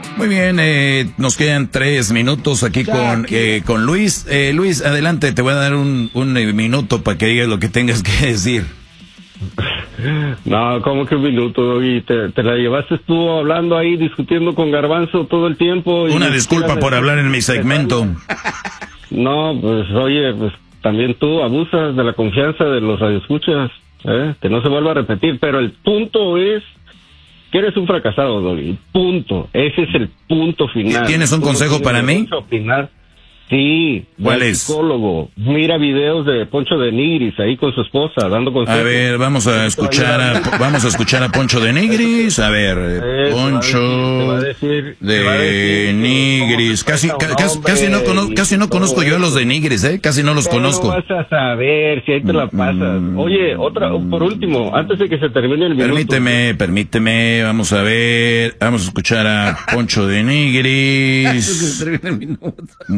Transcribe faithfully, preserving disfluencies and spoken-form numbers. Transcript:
Muy bien, eh, nos quedan tres minutos aquí ya, con eh, con Luis. Eh, Luis, adelante, te voy a dar un, un minuto para que digas lo que tengas que decir. No, ¿cómo que un minuto? Y te, te la llevaste tú hablando ahí, discutiendo con Garbanzo todo el tiempo. Y Una disculpa por hablar en mi segmento. No, pues oye, pues también tú abusas de la confianza de los radioescuchas, ¿eh? Que no se vuelva a repetir, pero el punto es que eres un fracasado, Dori. Punto. Ese es el punto final. ¿Tienes un consejo para mí? Opinar. Sí, ¿cuál es? Psicólogo. Mira videos de Poncho de Nigris ahí con su esposa dando consejos. A ver, vamos a escuchar a, vamos a escuchar a Poncho de Nigris. A ver, eh, Poncho decir, de Nigris. Casi, ca, casi, casi no conozco, casi no conozco yo a los de Nigris, eh. Casi no los Pero conozco. No vas a saber si ahí te la pasas. Oye, otra, por último, antes de que se termine el minuto. Permíteme, permíteme. Vamos a ver, vamos a escuchar a Poncho de Nigris.